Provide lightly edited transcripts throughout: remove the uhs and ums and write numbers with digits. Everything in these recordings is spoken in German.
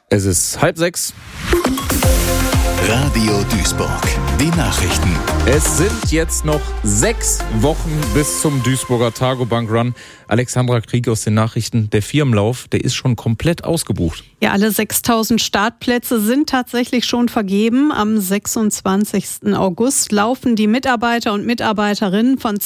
Es ist 5:30. Radio Duisburg, die Nachrichten. Es sind jetzt noch 6 Wochen bis zum Duisburger Targobank Run. Alexandra Krieg aus den Nachrichten. Der Firmenlauf, der ist schon komplett ausgebucht. Ja, alle 6.000 Startplätze sind tatsächlich schon vergeben. Am 26. August laufen die Mitarbeiter und Mitarbeiterinnen von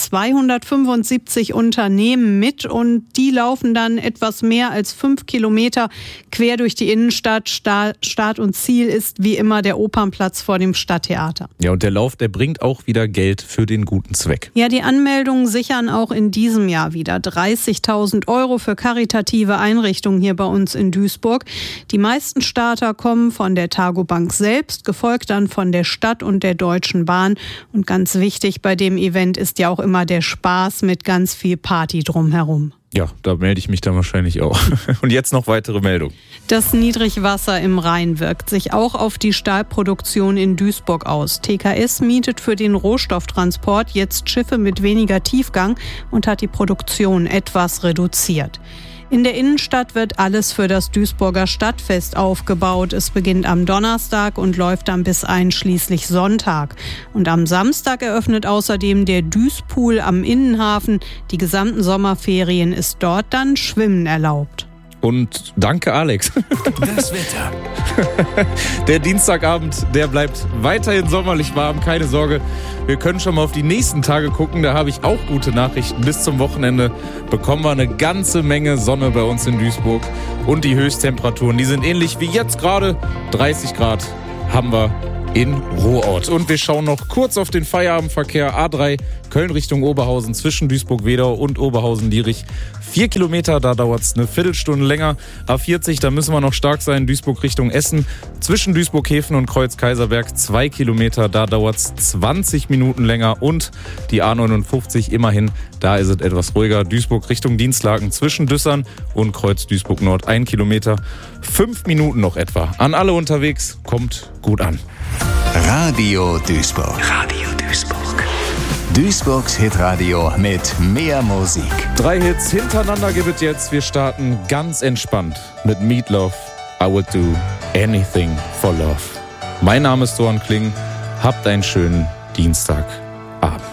275 Unternehmen mit und die laufen dann etwas mehr als 5 Kilometer quer durch die Innenstadt. Start und Ziel ist wie immer der Opernplatz vor dem Stadttheater. Ja, und der Lauf, der bringt auch wieder Geld für den guten Zweck. Ja, die Anmeldungen sichern auch in diesem Jahr wieder 30.000 € für karitative Einrichtungen hier bei uns in Duisburg. Die meisten Starter kommen von der Targobank selbst, gefolgt dann von der Stadt und der Deutschen Bahn. Und ganz wichtig bei dem Event ist ja auch immer der Spaß mit ganz viel Party drumherum. Ja, da melde ich mich dann wahrscheinlich auch. Und jetzt noch weitere Meldungen. Das Niedrigwasser im Rhein wirkt sich auch auf die Stahlproduktion in Duisburg aus. TKS mietet für den Rohstofftransport jetzt Schiffe mit weniger Tiefgang und hat die Produktion etwas reduziert. In der Innenstadt wird alles für das Duisburger Stadtfest aufgebaut. Es beginnt am Donnerstag und läuft dann bis einschließlich Sonntag. Und am Samstag eröffnet außerdem der Duispool am Innenhafen. Die gesamten Sommerferien ist dort dann Schwimmen erlaubt. Und danke, Alex. Das Wetter. Der Dienstagabend, der bleibt weiterhin sommerlich warm, keine Sorge. Wir können schon mal auf die nächsten Tage gucken, da habe ich auch gute Nachrichten. Bis zum Wochenende bekommen wir eine ganze Menge Sonne bei uns in Duisburg. Und die Höchsttemperaturen, die sind ähnlich wie jetzt gerade. 30 Grad haben wir in Ruhrort. Und wir schauen noch kurz auf den Feierabendverkehr. A3 Köln Richtung Oberhausen zwischen Duisburg-Wedau und Oberhausen-Lierich. 4 Kilometer, da dauert es eine Viertelstunde länger. A40, da müssen wir noch stark sein, Duisburg Richtung Essen. Zwischen Duisburg-Häfen und Kreuz-Kaiserberg 2 Kilometer, da dauert es 20 Minuten länger. Und die A59 immerhin, da ist es etwas ruhiger. Duisburg Richtung Dienstlaken zwischen Düssern und Kreuz-Duisburg-Nord 1 Kilometer. 5 Minuten noch etwa. An alle unterwegs, kommt gut an. Radio Duisburg. Radio Duisburg. Duisburgs Hitradio mit mehr Musik. 3 Hits hintereinander gibt es jetzt. Wir starten ganz entspannt mit Meatloaf. I would do anything for love. Mein Name ist Doran Kling. Habt einen schönen Dienstagabend.